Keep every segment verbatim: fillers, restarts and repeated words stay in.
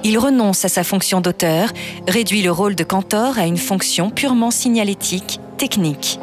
il renonce à sa fonction d'auteur, réduit le rôle de cantor à une fonction purement signalétique, technique.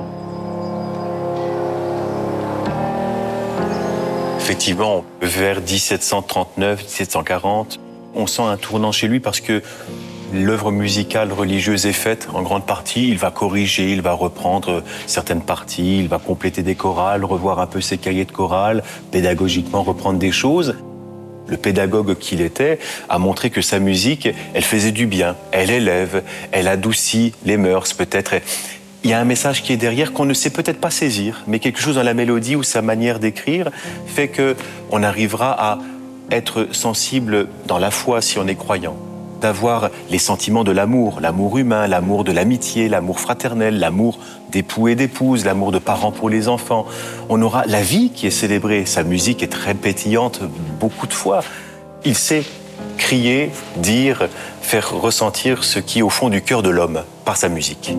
Effectivement, vers dix-sept cent trente-neuf, dix-sept cent quarante, on sent un tournant chez lui parce que l'œuvre musicale religieuse est faite en grande partie. Il va corriger, il va reprendre certaines parties, il va compléter des chorales, revoir un peu ses cahiers de chorale, pédagogiquement reprendre des choses. Le pédagogue qu'il était a montré que sa musique, elle faisait du bien, elle élève, elle adoucit les mœurs peut-être. Il y a un message qui est derrière qu'on ne sait peut-être pas saisir, mais quelque chose dans la mélodie ou sa manière d'écrire fait qu'on arrivera à être sensible dans la foi si on est croyant, d'avoir les sentiments de l'amour, l'amour humain, l'amour de l'amitié, l'amour fraternel, l'amour d'époux et d'épouses, l'amour de parents pour les enfants. On aura la vie qui est célébrée. Sa musique est très pétillante beaucoup de fois. Il sait crier, dire, faire ressentir ce qui est au fond du cœur de l'homme par sa musique.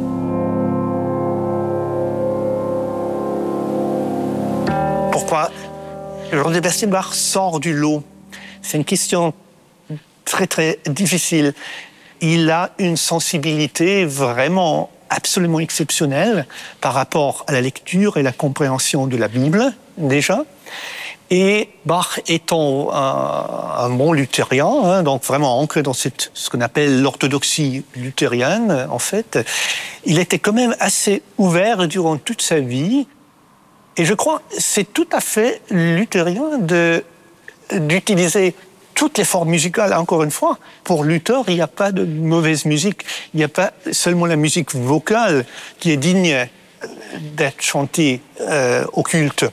Pourquoi Jean-Sébastien Bach sort du lot? C'est une question très très difficile. Il a une sensibilité vraiment absolument exceptionnelle par rapport à la lecture et la compréhension de la Bible, déjà. Et Bach étant un, un bon luthérien, hein, donc vraiment ancré dans cette, ce qu'on appelle l'orthodoxie luthérienne, en fait, il était quand même assez ouvert durant toute sa vie. Et je crois que c'est tout à fait luthérien de, d'utiliser toutes les formes musicales, encore une fois. Pour Luther, il n'y a pas de mauvaise musique. Il n'y a pas seulement la musique vocale qui est digne d'être chantée euh, au culte,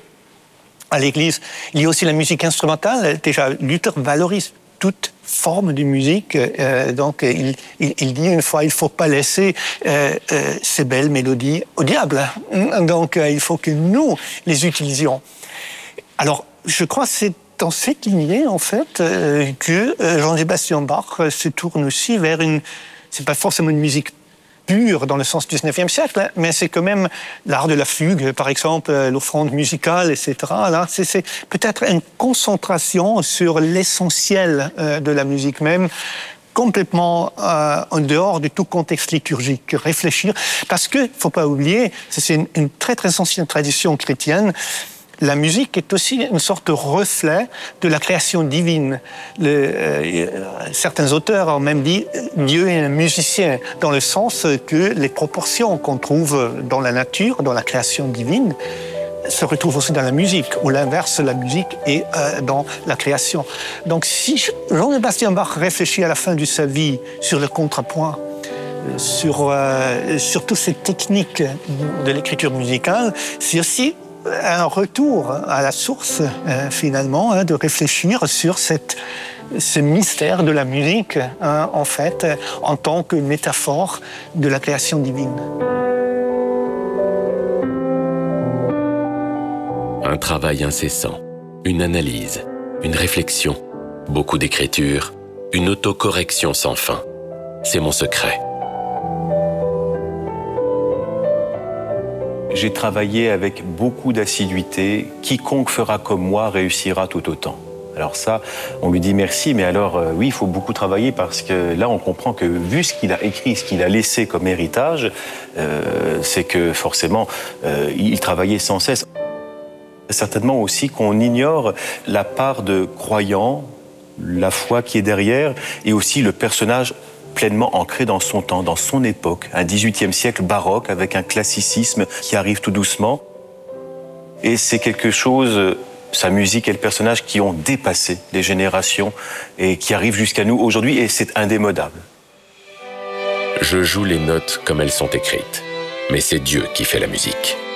à l'église. Il y a aussi la musique instrumentale. Déjà, Luther valorise toute forme de musique. Euh, donc, il, il, il dit une fois, il ne faut pas laisser euh, euh, ces belles mélodies au diable. Donc, euh, il faut que nous les utilisions. Alors, je crois que c'est dans cette lignée, en fait, euh, que euh, Jean-Sébastien Bach euh, se tourne aussi vers une... C'est pas forcément une musique pure dans le sens du dix-neuvième siècle, hein, mais c'est quand même l'art de la fugue, par exemple, euh, l'offrande musicale, et cetera. Là, c'est, c'est peut-être une concentration sur l'essentiel euh, de la musique même, complètement euh, en dehors de tout contexte liturgique. Réfléchir, parce que, faut pas oublier, c'est une, une très très ancienne tradition chrétienne. La musique est aussi une sorte de reflet de la création divine. Le, euh, certains auteurs ont même dit Dieu est un musicien, dans le sens que les proportions qu'on trouve dans la nature, dans la création divine, se retrouvent aussi dans la musique, ou l'inverse, la musique est euh, dans la création. Donc si Jean-Sébastien Bach réfléchit à la fin de sa vie sur le contrepoint, sur, euh, sur toutes ces techniques de l'écriture musicale, c'est aussi un retour à la source, euh, finalement, hein, de réfléchir sur cette, ce mystère de la musique, hein, en fait, en tant que métaphore de la création divine. Un travail incessant, une analyse, une réflexion, beaucoup d'écriture, une autocorrection sans fin. C'est mon secret. J'ai travaillé avec beaucoup d'assiduité. Quiconque fera comme moi réussira tout autant. Alors ça, on lui dit merci, mais alors euh, oui, il faut beaucoup travailler parce que là, on comprend que vu ce qu'il a écrit, ce qu'il a laissé comme héritage, euh, c'est que forcément, euh, il travaillait sans cesse. Certainement aussi qu'on ignore la part de croyants, la foi qui est derrière, et aussi le personnage pleinement ancré dans son temps, dans son époque, un dix-huitième siècle baroque avec un classicisme qui arrive tout doucement. Et c'est quelque chose, sa musique et le personnage qui ont dépassé les générations et qui arrivent jusqu'à nous aujourd'hui, et c'est indémodable. Je joue les notes comme elles sont écrites, mais c'est Dieu qui fait la musique.